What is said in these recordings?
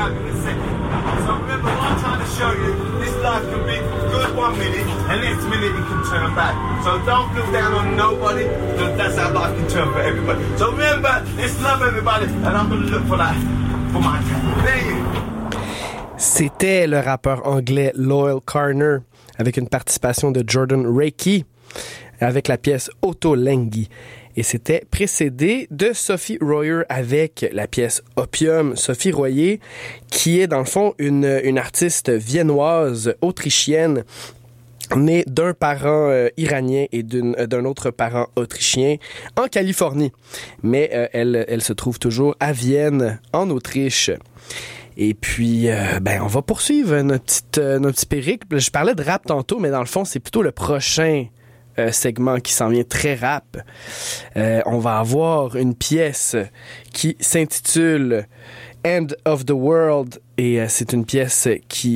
out in a second. So remember what I'm trying to show you, this life can be good 1 minute, and next minute it can turn bad. So don't look down on nobody, because that's how life can turn for everybody. So remember, let's love everybody, and I'm going to look for that, for my cat. There you go. C'était le rappeur anglais Loyle Carner avec une participation de Jordan Rakey avec la pièce Ottolenghi. Et c'était précédé de Sophie Royer avec la pièce Opium. Sophie Royer, qui est dans le fond une artiste viennoise, autrichienne, née d'un parent iranien et d'un autre parent autrichien en Californie. Mais elle se trouve toujours à Vienne, en Autriche. Et puis, on va poursuivre notre petit périple. Je parlais de rap tantôt, mais dans le fond, c'est plutôt le prochain segment qui s'en vient très rap. On va avoir une pièce qui s'intitule End of the World et c'est une pièce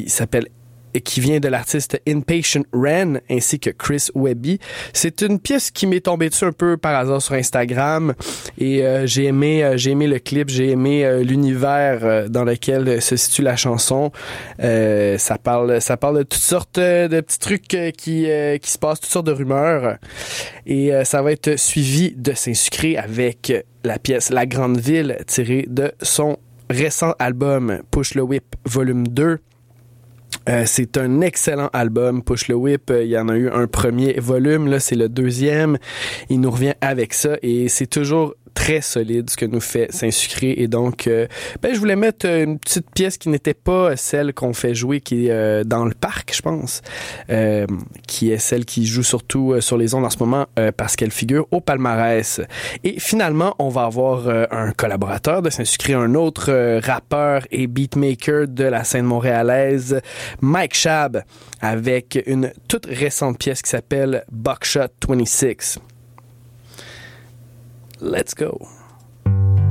qui vient de l'artiste Impatient Ren ainsi que Chris Webby. C'est une pièce qui m'est tombée dessus un peu par hasard sur Instagram et j'ai aimé le clip, j'ai aimé l'univers dans lequel se situe la chanson. Ça parle de toutes sortes de petits trucs qui se passent, toutes sortes de rumeurs et ça va être suivi de Saint-Sucré avec la pièce La Grande Ville tirée de son récent album Push le Whip Volume 2. C'est un excellent album, Push le Whip. Il y en a eu un premier volume, là c'est le deuxième. Il nous revient avec ça et c'est toujours très solide ce que nous fait Saint-Sucré et donc je voulais mettre une petite pièce qui n'était pas celle qu'on fait jouer qui est dans le parc je pense qui est celle qui joue surtout sur les ondes en ce moment parce qu'elle figure au palmarès et finalement on va avoir un collaborateur de Saint-Sucré, un autre rappeur et beatmaker de la scène montréalaise, Mike Shab, avec une toute récente pièce qui s'appelle Buckshot 26. Let's go.